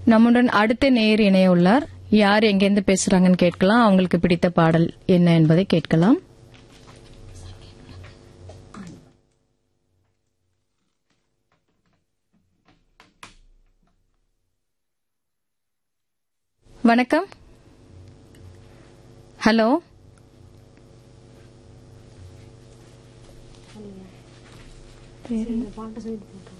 நம்முடன் அடுத்த நேயர் இணைய உள்ளார். யார் எங்கிருந்து பேசுறாங்கன்னு கேட்கலாம். அவங்களுக்கு பிடித்த பாடல் என்ன என்பதை கேட்கலாம். வணக்கம். ஹலோ. பாட்டு